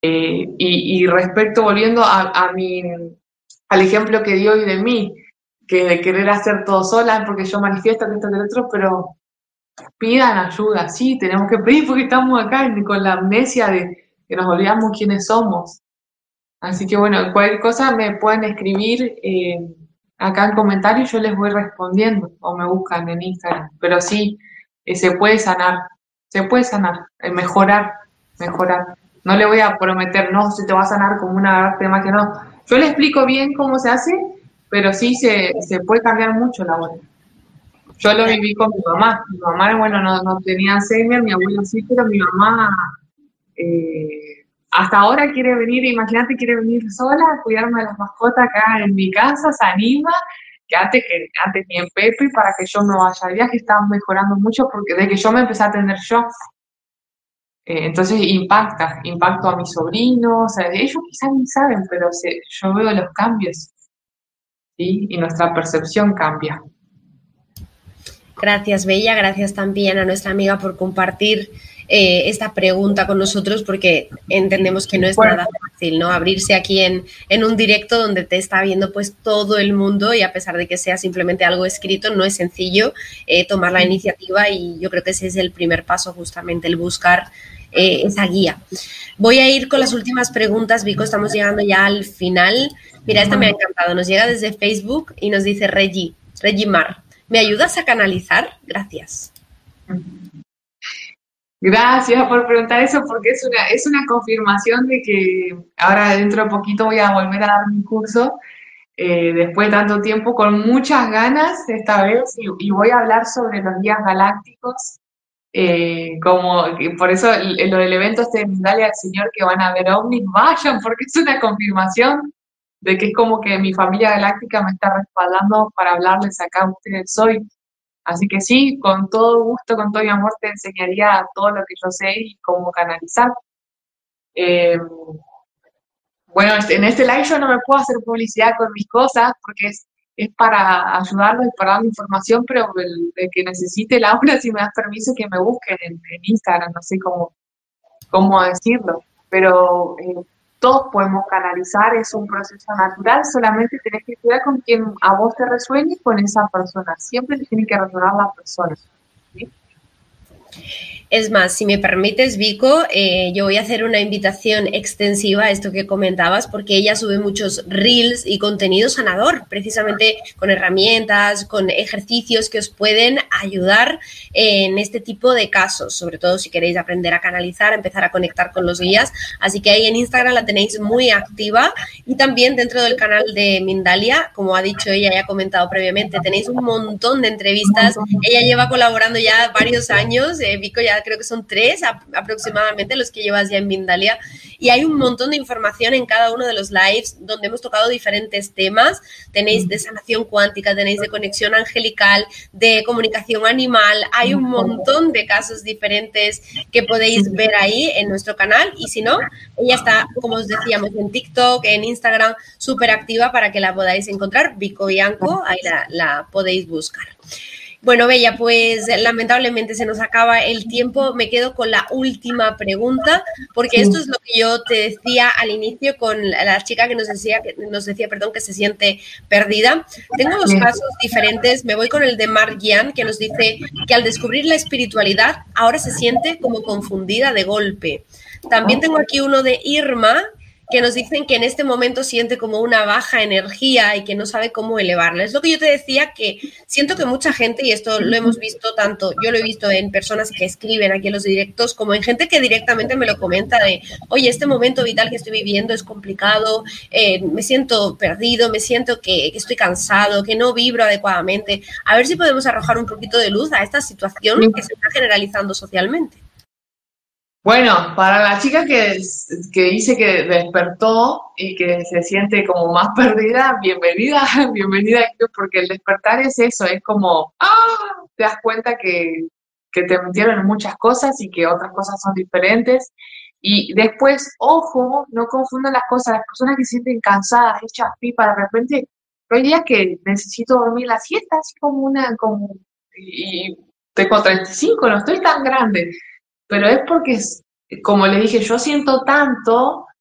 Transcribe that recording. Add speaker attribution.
Speaker 1: Y respecto, volviendo al ejemplo que dio hoy de mí, que de querer hacer todo sola, porque yo manifiesto que esto que lo otro, pero pidan ayuda, sí, tenemos que pedir porque estamos acá con la amnesia de que nos olvidamos quiénes somos. Así que bueno, cualquier cosa me pueden escribir acá en comentarios, yo les voy respondiendo o me buscan en Instagram. Pero sí, se puede sanar, mejorar, mejorar. No le voy a prometer, no, se te va a sanar como una arte más que no. Yo le explico bien cómo se hace, pero sí se puede cambiar mucho la voz. Yo lo viví con mi mamá. Mi mamá, bueno, no tenía Alzheimer, mi abuelo sí, pero mi mamá hasta ahora quiere venir, imagínate, quiere venir sola a cuidarme de las mascotas acá en mi casa, se anima, que antes ni en Pepe, para que yo me vaya de viaje, están mejorando mucho porque desde que yo me empecé a atender yo, entonces impacto a mis sobrinos, o sea, ellos quizás ni saben, pero yo veo los cambios, ¿sí? Y nuestra percepción cambia.
Speaker 2: Gracias, Bella. Gracias también a nuestra amiga por compartir esta pregunta con nosotros, porque entendemos que no es
Speaker 1: Bueno,
Speaker 2: nada fácil, ¿no? Abrirse aquí en un directo donde te está viendo pues todo el mundo, y a pesar de que sea simplemente algo escrito, no es sencillo tomar la iniciativa, y yo creo que ese es el primer paso, justamente, el buscar esa guía. Voy a ir con las últimas preguntas, Vico, estamos llegando ya al final. Mira, esta me ha encantado, nos llega desde Facebook y nos dice Reggie Mar. ¿Me ayudas a canalizar? Gracias.
Speaker 1: gracias por preguntar eso porque es una confirmación de que ahora dentro de poquito voy a volver a dar mi curso después de tanto tiempo, con muchas ganas esta vez, y voy a hablar sobre los guías galácticos, por eso lo del evento este de Mindalia del Señor, que van a ver ovnis, vayan, porque es una confirmación de que es como que mi familia galáctica me está respaldando para hablarles acá a ustedes hoy. Así que sí, con todo gusto, con todo mi amor, te enseñaría todo lo que yo sé y cómo canalizar. Eh, bueno, en este live yo no me puedo hacer publicidad con mis cosas porque es para ayudarlos y para dar información, pero el que necesite Laura, si me das permiso, que me busquen en Instagram, no sé cómo decirlo. Pero todos podemos canalizar, es un proceso natural, solamente tenés que cuidar con quien a vos te resuene con esa persona. Siempre te tiene que resonar la persona. ¿Sí?
Speaker 2: Es más, si me permites, Vico, yo voy a hacer una invitación extensiva a esto que comentabas, porque ella sube muchos reels y contenido sanador, precisamente con herramientas, con ejercicios que os pueden ayudar en este tipo de casos, sobre todo si queréis aprender a canalizar, empezar a conectar con los guías. Así que ahí en Instagram la tenéis muy activa, y también dentro del canal de Mindalia, como ha dicho ella y ha comentado previamente, tenéis un montón de
Speaker 1: Un
Speaker 2: entrevistas.
Speaker 1: montón.
Speaker 2: Ella lleva colaborando ya varios años, Vico, ya creo que son 3 aproximadamente los que llevas ya en Mindalia, y hay un montón de información en cada uno de los lives donde hemos tocado diferentes temas. Tenéis de sanación cuántica, tenéis de conexión angelical, de comunicación animal, hay un montón de casos diferentes que podéis ver ahí en nuestro canal, y si no, ella está, como os decíamos, en TikTok, en Instagram, súper activa para que la podáis encontrar, Vico Bianco, ahí la podéis buscar. Bueno, Bella, pues lamentablemente se nos acaba el tiempo. Me quedo con la última pregunta, porque esto
Speaker 1: Sí.
Speaker 2: es lo que yo te decía al inicio con la chica que nos decía, perdón, que se siente perdida. Tengo dos
Speaker 1: Bien.
Speaker 2: casos diferentes. Me voy con el de Mark Gian, que nos dice que al descubrir la espiritualidad ahora se siente como confundida de golpe. También tengo aquí uno de Irma, que nos dicen que en este momento siente como una baja energía y que no sabe cómo elevarla. Es lo que yo te decía, que siento que mucha gente, y esto lo hemos visto tanto, yo lo he visto en personas que escriben aquí en los directos, como en gente que directamente me lo comenta de, oye, este momento vital que estoy viviendo es complicado, me siento perdido, me siento que estoy cansado, que no vibro adecuadamente. A ver si podemos arrojar un poquito de luz a esta situación que se está generalizando socialmente.
Speaker 1: Bueno, para la chica que dice que despertó y que se siente como más perdida, bienvenida, bienvenida, porque el despertar es eso, es como, te das cuenta que te metieron en muchas cosas y que otras cosas son diferentes. Y después, ojo, no confundan las cosas, las personas que se sienten cansadas, hechas pipa, de repente, hay días que necesito dormir la siesta, así y tengo 35, no estoy tan grande, pero es porque como le dije, yo siento tanto